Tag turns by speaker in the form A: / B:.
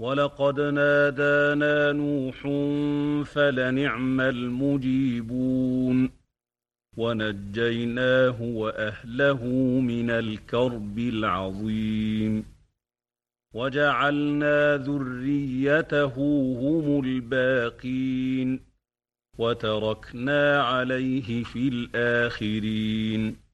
A: وَلَقَدْ نَادَانَا نُوحٌ فَلَنِعْمَ الْمُجِيبُونَ وَنَجَّيْنَاهُ وَأَهْلَهُ مِنَ الْكَرْبِ الْعَظِيمِ وَجَعَلْنَا ذُرِّيَّتَهُ هُمُ الْبَاقِينَ وَتَرَكْنَا عَلَيْهِ فِي الْآخِرِينَ